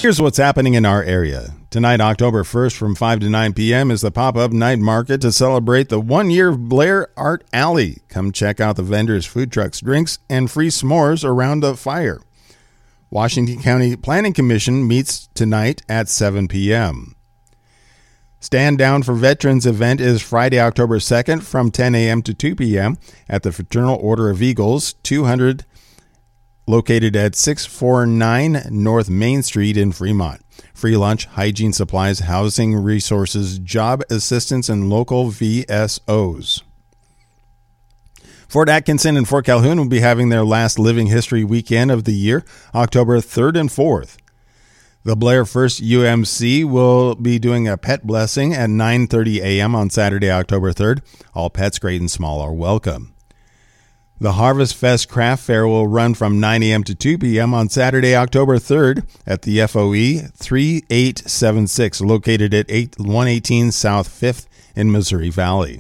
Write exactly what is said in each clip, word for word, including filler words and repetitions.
Here's what's happening in our area. Tonight, October first, from five to nine p.m. is the pop-up night market to celebrate the one year of Blair Art Alley. Come check out the vendors, food trucks, drinks, and free s'mores around the fire. Washington County Planning Commission meets tonight at seven p.m. Stand Down for Veterans event is Friday, October second from ten a.m. to two p.m. at the Fraternal Order of Eagles, two hundred, located at six forty-nine North Main Street in Fremont. Free lunch, hygiene supplies, housing resources, job assistance, and local V S Os. Fort Atkinson and Fort Calhoun will be having their last Living History weekend of the year, October third and fourth. The Blair First U M C will be doing a pet blessing at nine thirty a.m. on Saturday, October third. All pets, great and small, are welcome. The Harvest Fest Craft Fair will run from nine a.m. to two p.m. on Saturday, October third at the F O E thirty-eight seventy-six, located at one eighteen South fifth in Missouri Valley.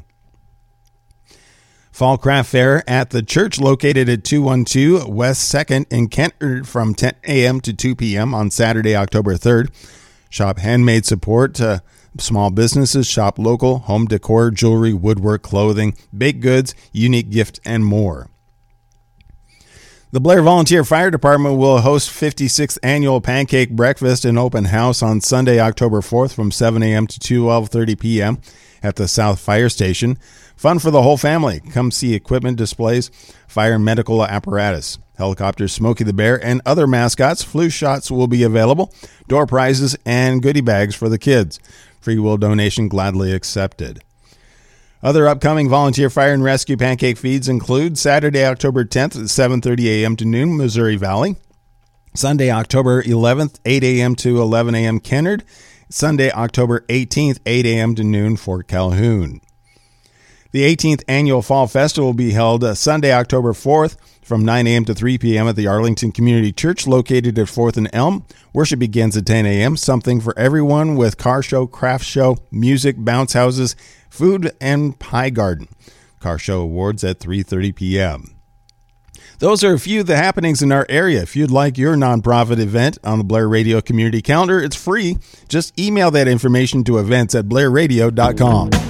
Fall Craft Fair at the church located at two twelve West second in Kent from ten a.m. to two p.m. on Saturday, October third. Shop handmade support to small businesses, shop local, home decor, jewelry, woodwork, clothing, baked goods, unique gift, and more. The Blair Volunteer Fire Department will host fifty-sixth Annual Pancake Breakfast and Open House on Sunday, October fourth from seven a.m. to twelve thirty p.m. at the South Fire Station. Fun for the whole family. Come see equipment displays, fire and medical apparatus, helicopters, Smokey the Bear, and other mascots. Flu shots will be available, door prizes, and goodie bags for the kids. Free will donation gladly accepted. Other upcoming volunteer fire and rescue pancake feeds include Saturday, October tenth at seven thirty a.m. to noon, Missouri Valley. Sunday, October eleventh, eight a.m. to eleven a.m. Kennard. Sunday, October eighteenth, eight a.m. to noon, Fort Calhoun. The eighteenth Annual Fall Festival will be held uh, Sunday, October fourth from nine a.m. to three p.m. at the Arlington Community Church located at fourth and Elm. Worship begins at ten a.m. Something for everyone with car show, craft show, music, bounce houses, food, and pie garden. Car show awards at three thirty p.m. Those are a few of the happenings in our area. If you'd like your nonprofit event on the Blair Radio Community Calendar, it's free. Just email that information to events at blair radio dot com.